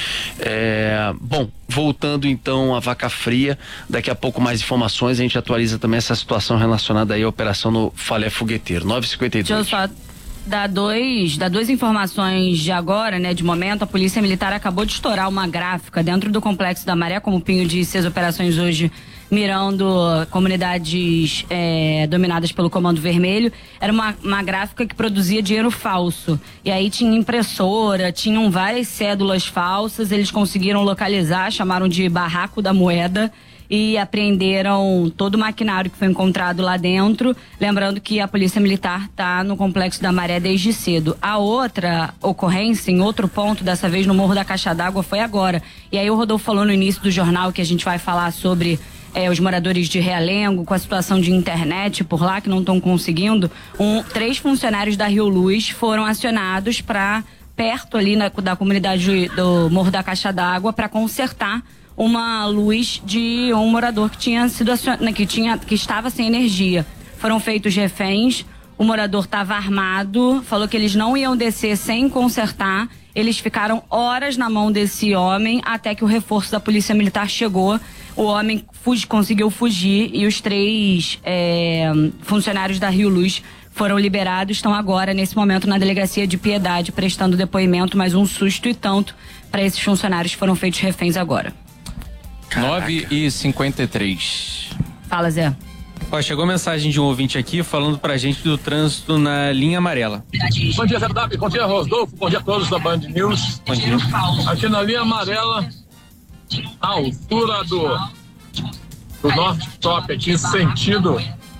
S2: É, bom, voltando então à Vaca Fria, daqui a pouco mais informações, a gente atualiza também essa situação relacionada aí à operação no Falé Fogueteiro. nove e cinquenta e dois.
S3: Deixa eu só dar dois, dar duas informações de agora, né? De momento, a Polícia Militar acabou de estourar uma gráfica dentro do Complexo da Maré, como o Pinho disse, as operações hoje mirando comunidades é, dominadas pelo Comando Vermelho. Era uma, uma gráfica que produzia dinheiro falso. E aí tinha impressora, tinham várias cédulas falsas, eles conseguiram localizar, chamaram de Barraco da Moeda, e apreenderam todo o maquinário que foi encontrado lá dentro. Lembrando que a Polícia Militar está no Complexo da Maré desde cedo. A outra ocorrência, em outro ponto, dessa vez no Morro da Caixa d'Água, foi agora. E aí o Rodolfo falou no início do jornal que a gente vai falar sobre é, os moradores de Realengo, com a situação de internet por lá, que não estão conseguindo. Um, três funcionários da Rio Luz foram acionados para perto ali na, da comunidade do Morro da Caixa d'Água para consertar uma luz de um morador que tinha sido acion... que tinha que estava sem energia. Foram feitos reféns, o morador estava armado, falou que eles não iam descer sem consertar. Eles ficaram horas na mão desse homem até que o reforço da Polícia Militar chegou. O homem fugi... conseguiu fugir e os três é... funcionários da Rio Luz foram liberados, estão agora, nesse momento, na Delegacia de Piedade, prestando depoimento, mas um susto e tanto para esses funcionários que foram feitos reféns agora.
S4: nove e cinquenta e três.
S3: Fala, Zé.
S5: Ó, chegou mensagem de um ouvinte aqui falando pra gente do trânsito na linha amarela.
S14: Bom dia, Zé W. Bom dia, Rodolfo. Bom dia a todos da Band News.
S5: Bom dia.
S14: Aqui na linha amarela, à altura do, do Norte Top, aqui, sentido,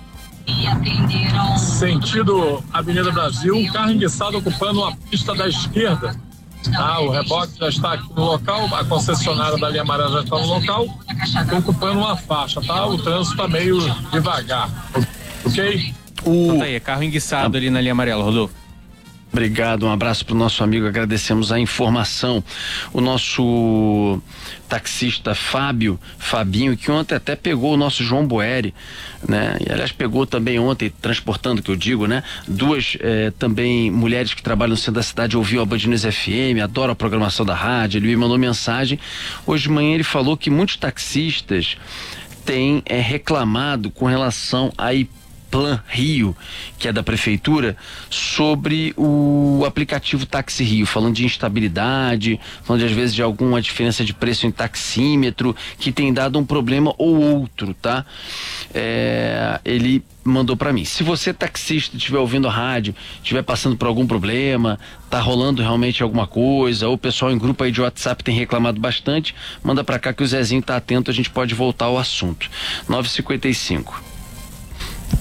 S14: sentido Avenida Brasil, um carro enguiçado ocupando uma pista da esquerda. Ah, o reboque já está aqui no local, a concessionária da linha amarela já está no local, ocupando uma faixa, tá? O trânsito está meio devagar, ok?
S5: O... Então tá aí, carro enguiçado ah. ali na linha amarela, Rodolfo.
S2: Obrigado, um abraço para o nosso amigo, agradecemos a informação. O nosso taxista Fábio, Fabinho, que ontem até pegou o nosso João Boeri, né? E aliás pegou também ontem, transportando, que eu digo, né? Duas eh, também mulheres que trabalham no centro da cidade, ouviu a Band News F M, adoram a programação da rádio, ele me mandou mensagem. Hoje de manhã ele falou que muitos taxistas têm eh, reclamado com relação a Plan Rio, que é da prefeitura, sobre o aplicativo Táxi Rio, falando de instabilidade, falando de, às vezes de alguma diferença de preço em taxímetro, que tem dado um problema ou outro, tá? É, ele mandou para mim. Se você taxista estiver ouvindo a rádio, estiver passando por algum problema, tá rolando realmente alguma coisa, ou o pessoal em grupo aí de WhatsApp tem reclamado bastante, manda para cá que o Zezinho tá atento, a gente pode voltar ao assunto. nove e cinquenta e cinco.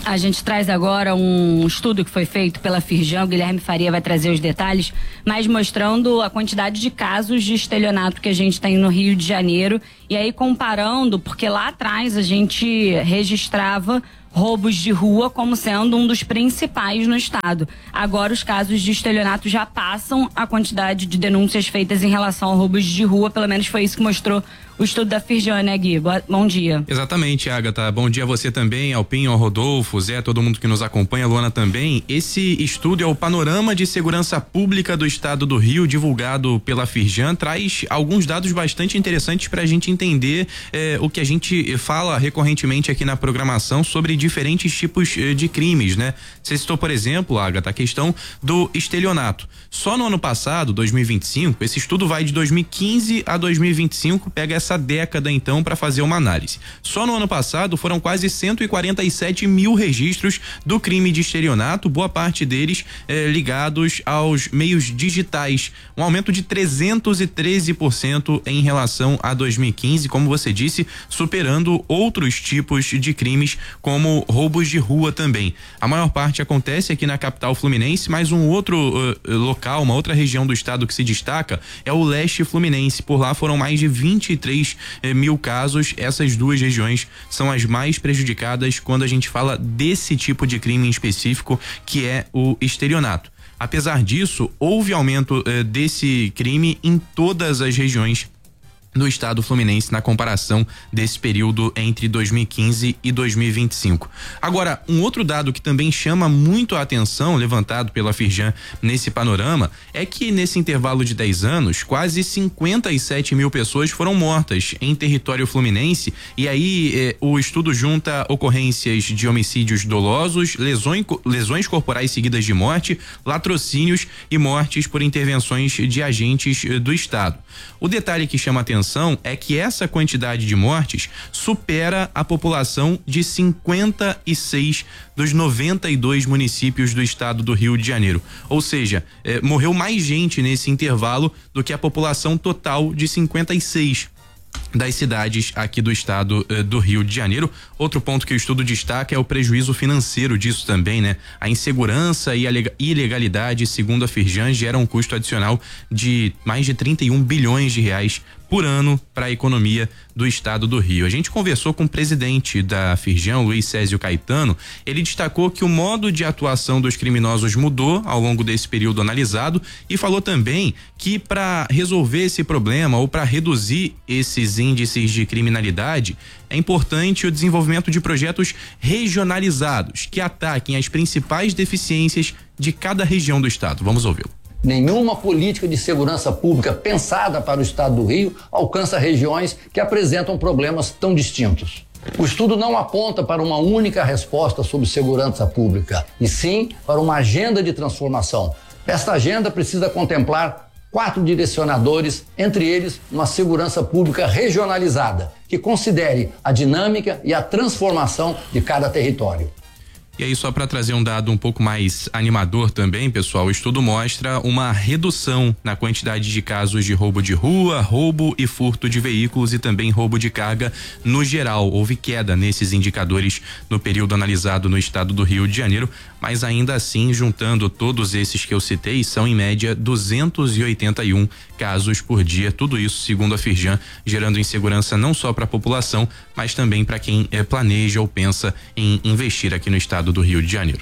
S3: A gente traz agora um estudo que foi feito pela Firjan, o Guilherme Faria vai trazer os detalhes, mas mostrando a quantidade de casos de estelionato que a gente tem no Rio de Janeiro. E aí comparando, porque lá atrás a gente registrava roubos de rua como sendo um dos principais no estado. Agora os casos de estelionato já passam a quantidade de denúncias feitas em relação a roubos de rua, pelo menos foi isso que mostrou o estudo da Firjan, né, Gui? Bom dia.
S8: Exatamente, Agatha. Bom dia a você também, ao Pinho, ao Rodolfo, Zé, todo mundo que nos acompanha, Luana também. Esse estudo é o Panorama de Segurança Pública do Estado do Rio, divulgado pela Firjan, traz alguns dados bastante interessantes para a gente entender eh, o que a gente fala recorrentemente aqui na programação sobre diferentes tipos eh, de crimes, né? Você citou, por exemplo, Agatha, a questão do estelionato. Só no ano passado, dois mil e vinte e cinco, esse estudo vai de dois mil e quinze a dois mil e vinte e cinco, pega essa década então para fazer uma análise. Só no ano passado foram quase cento e quarenta e sete mil registros do crime de estelionato, boa parte deles eh, ligados aos meios digitais, um aumento de trezentos e treze por cento em relação a dois mil e quinze, como você disse, superando outros tipos de crimes como roubos de rua também. A maior parte acontece aqui na capital fluminense, mas um outro uh, local, uma outra região do estado que se destaca é o leste fluminense. Por lá foram mais de vinte e três mil casos. Essas duas regiões são as mais prejudicadas quando a gente fala desse tipo de crime em específico, que é o estelionato. Apesar disso, houve aumento eh, desse crime em todas as regiões do estado fluminense na comparação desse período entre dois mil e quinze e dois mil e vinte e cinco. Agora, um outro dado que também chama muito a atenção, levantado pela Firjan nesse panorama, é que nesse intervalo de dez anos, quase cinquenta e sete mil pessoas foram mortas em território fluminense, e aí eh, o estudo junta ocorrências de homicídios dolosos, lesões, lesões corporais seguidas de morte, latrocínios e mortes por intervenções de agentes eh, do estado. O detalhe que chama a atenção é que essa quantidade de mortes supera a população de cinquenta e seis dos noventa e dois municípios do estado do Rio de Janeiro. Ou seja, eh, morreu mais gente nesse intervalo do que a população total de cinquenta e seis das cidades aqui do estado eh, do Rio de Janeiro. Outro ponto que o estudo destaca é o prejuízo financeiro disso também, né? A insegurança e a ilegalidade, segundo a Firjan, gera um custo adicional de mais de trinta e um bilhões de reais por ano para a economia do estado do Rio. A gente conversou com o presidente da Firjan, Luiz Césio Caetano. Ele destacou que o modo de atuação dos criminosos mudou ao longo desse período analisado e falou também que para resolver esse problema ou para reduzir esses índices de criminalidade, é importante o desenvolvimento de projetos regionalizados que ataquem as principais deficiências de cada região do estado. Vamos ouvi-lo.
S15: Nenhuma política de segurança pública pensada para o estado do Rio alcança regiões que apresentam problemas tão distintos. O estudo não aponta para uma única resposta sobre segurança pública, e sim para uma agenda de transformação. Esta agenda precisa contemplar quatro direcionadores, entre eles uma segurança pública regionalizada, que considere a dinâmica e a transformação de cada território.
S8: E aí, só para trazer um dado um pouco mais animador também, pessoal, o estudo mostra uma redução na quantidade de casos de roubo de rua, roubo e furto de veículos e também roubo de carga no geral. Houve queda nesses indicadores no período analisado no estado do Rio de Janeiro, mas ainda assim, juntando todos esses que eu citei, são em média duzentos e oitenta e um casos por dia. Tudo isso, segundo a Firjan, gerando insegurança não só para a população, mas também para quem eh, planeja ou pensa em investir aqui no estado do Rio de Janeiro.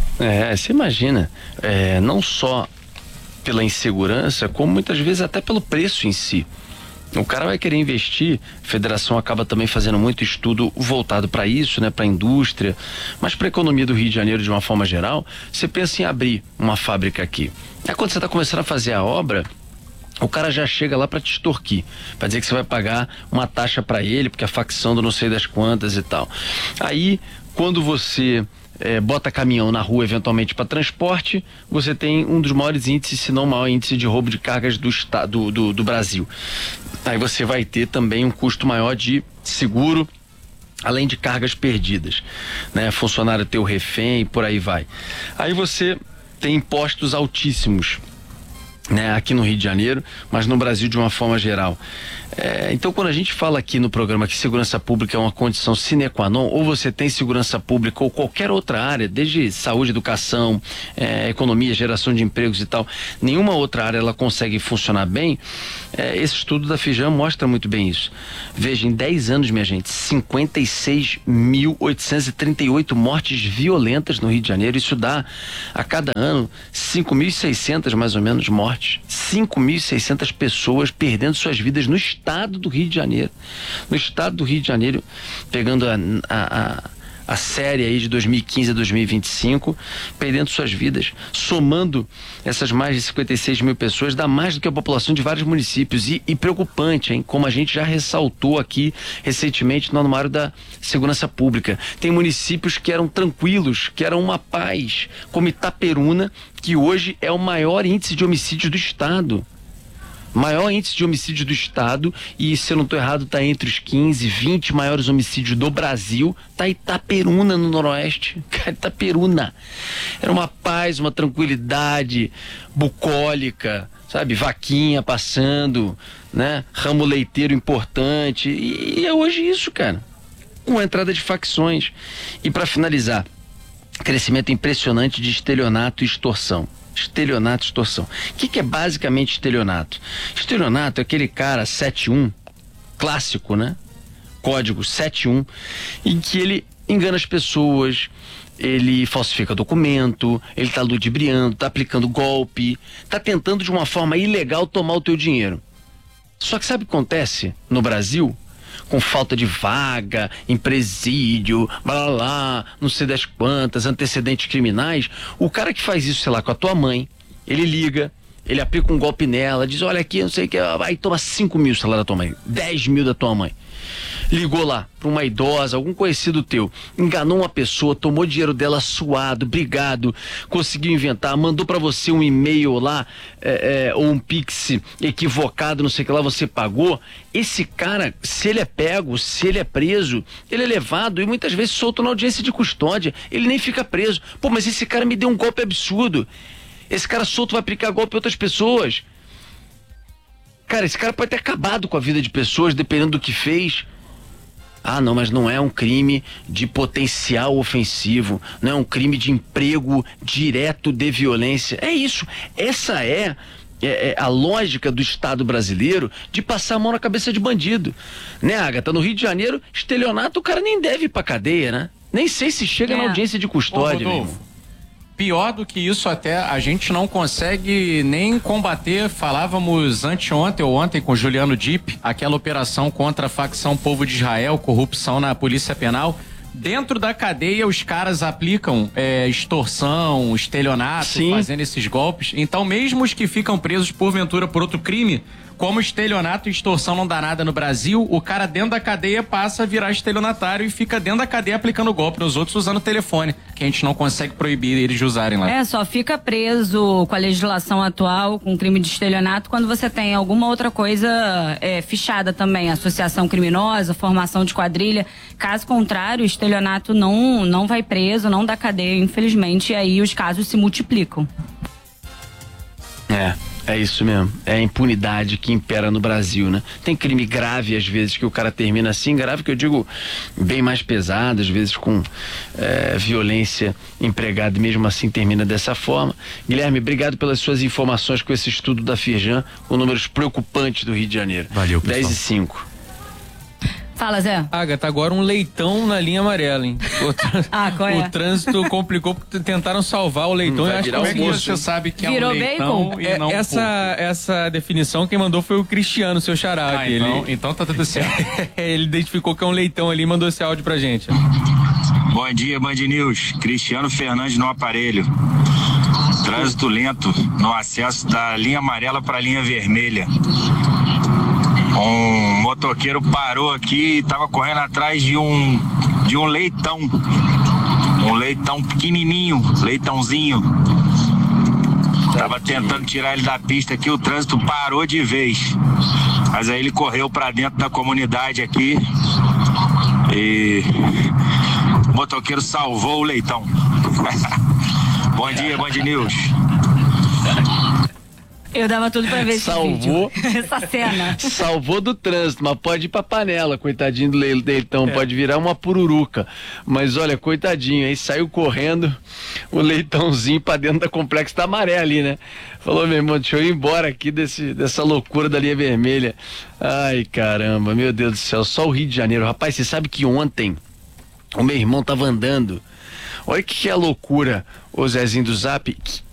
S2: É, você imagina, é, não só pela insegurança, como muitas vezes até pelo preço em si. O cara vai querer investir, a federação acaba também fazendo muito estudo voltado para isso, né, para a indústria, mas para a economia do Rio de Janeiro de uma forma geral. Você pensa em abrir uma fábrica aqui. Aí quando você está começando a fazer a obra, o cara já chega lá para te extorquir, para dizer que você vai pagar uma taxa para ele, porque a facção do não sei das quantas e tal. Aí, quando você É, bota caminhão na rua eventualmente para transporte, você tem um dos maiores índices, se não o maior índice de roubo de cargas do, do, do, do Brasil. Aí você vai ter também um custo maior de seguro, além de cargas perdidas, né? Funcionário teu refém e por aí vai. Aí você tem impostos altíssimos. né, aqui no Rio de Janeiro, mas no Brasil de uma forma geral. É, então, quando a gente fala aqui no programa que segurança pública é uma condição sine qua non, ou você tem segurança pública ou qualquer outra área, desde saúde, educação, é, economia, geração de empregos e tal, nenhuma outra área ela consegue funcionar bem, é, esse estudo da Firjan mostra muito bem isso. Veja, em dez anos, minha gente, cinquenta e seis mil oitocentos e trinta e oito mortes violentas no Rio de Janeiro, isso dá a cada ano cinco mil e seiscentas mais ou menos mortes, cinco mil e seiscentas pessoas perdendo suas vidas no estado do Rio de Janeiro. No estado do Rio de Janeiro, pegando a, a, a, a série aí de dois mil e quinze a dois mil e vinte e cinco, perdendo suas vidas. Somando essas mais de cinquenta e seis mil pessoas, dá mais do que a população de vários municípios. E, e preocupante, hein? Como a gente já ressaltou aqui recentemente no anuário da segurança pública. Tem municípios que eram tranquilos, que eram uma paz, como Itaperuna, que hoje é o maior índice de homicídios do estado. Maior índice de homicídios do estado, e se eu não estou errado, está entre os quinze, vinte maiores homicídios do Brasil. Tá Itaperuna no Noroeste. Cara, Itaperuna. Era uma paz, uma tranquilidade bucólica, sabe? Vaquinha passando, né? Ramo leiteiro importante. E, e é hoje isso, cara. Com a entrada de facções. E para finalizar, crescimento impressionante de estelionato e extorsão. Estelionato e extorsão. O que, que é basicamente estelionato? Estelionato é aquele cara sete um, clássico, né? Código sete um, em que ele engana as pessoas, ele falsifica documento, ele tá ludibriando, tá aplicando golpe, tá tentando de uma forma ilegal tomar o teu dinheiro. Só que sabe o que acontece no Brasil? Com falta de vaga, em presídio, blá blá blá, não sei das quantas, antecedentes criminais, o cara que faz isso, sei lá, com a tua mãe, ele liga, ele aplica um golpe nela, diz, olha aqui, não sei o que, aí toma cinco mil, sei lá, da tua mãe, dez mil da tua mãe. Ligou lá para uma idosa, algum conhecido teu, enganou uma pessoa, tomou dinheiro dela suado, brigado, conseguiu inventar, mandou para você um e-mail lá, é, é, ou um pix equivocado, não sei o que lá, você pagou. Esse cara, se ele é pego, se ele é preso, ele é levado e muitas vezes solto na audiência de custódia, ele nem fica preso. Pô, mas esse cara me deu um golpe absurdo. Esse cara solto vai aplicar golpe em outras pessoas. Cara, esse cara pode ter acabado com a vida de pessoas, dependendo do que fez. Ah, não, mas não é um crime de potencial ofensivo, não é um crime de emprego direto de violência. É isso. Essa é, é, é a lógica do Estado brasileiro de passar a mão na cabeça de bandido. Né, Agatha? No Rio de Janeiro, estelionato, o cara nem deve ir pra cadeia, né? Nem sei se chega é. na audiência de custódia,
S4: Ô,
S2: meu irmão.
S4: Pior do que isso, até a gente não consegue nem combater. Falávamos anteontem ou ontem com Juliano Dipp, aquela operação contra a facção Povo de Israel, corrupção na Polícia Penal. Dentro da cadeia, os caras aplicam é, extorsão, estelionato, Sim. fazendo esses golpes. Então, mesmo os que ficam presos porventura por outro crime, como estelionato e extorsão não dá nada no Brasil, o cara dentro da cadeia passa a virar estelionatário e fica dentro da cadeia aplicando golpe nos outros usando o telefone, que a gente não consegue proibir eles de usarem lá.
S3: É, só fica preso com a legislação atual, com crime de estelionato, quando você tem alguma outra coisa é, fichada também, associação criminosa, formação de quadrilha. Caso contrário, o estelionato não, não vai preso, não dá cadeia, infelizmente, e aí os casos se multiplicam.
S2: É. É isso mesmo, é a impunidade que impera no Brasil, né? Tem crime grave às vezes que o cara termina assim, grave que eu digo bem mais pesado, às vezes com é, violência empregada e mesmo assim termina dessa forma. Guilherme, obrigado pelas suas informações com esse estudo da Firjan, com números preocupantes do Rio de Janeiro.
S5: Valeu, pessoal.
S2: dez e cinco.
S3: Fala, Zé.
S5: Agatha, agora um leitão na linha amarela, hein? O, tr...
S3: ah, qual é?
S5: o trânsito complicou porque tentaram salvar o leitão.
S4: Hum,
S5: eu acho que
S4: como é que você sabe que
S3: Virou
S4: é um leitão
S3: bacon?
S4: e não
S5: essa, essa definição quem mandou foi o Cristiano, seu xará.
S4: Ah,
S5: ele...
S4: então, então tá tudo certo.
S5: Ele identificou que é um leitão ali e mandou esse áudio pra gente.
S16: Bom dia, Band News. Cristiano Fernandes no aparelho. Trânsito lento no acesso da linha amarela para a linha vermelha. Um motoqueiro parou aqui e estava correndo atrás de um de um leitão. Um leitão pequenininho, leitãozinho. Tava tentando tirar ele da pista aqui, o trânsito parou de vez. Mas aí ele correu para dentro da comunidade aqui e o motoqueiro salvou o leitão. Bom dia, Band News.
S3: Eu dava tudo pra ver esse
S2: Salvou.
S3: vídeo. Essa cena.
S2: Salvou do trânsito, mas pode ir pra panela, coitadinho do leitão, é. pode virar uma pururuca. Mas olha, coitadinho, aí saiu correndo o leitãozinho pra dentro da Complexo da Maré ali, né? Falou, meu irmão, deixa eu ir embora aqui desse, dessa loucura da linha vermelha. Ai, caramba, meu Deus do céu, só o Rio de Janeiro. Rapaz, você sabe que ontem o meu irmão tava andando. Olha que, que é a loucura, o Zezinho do Zap.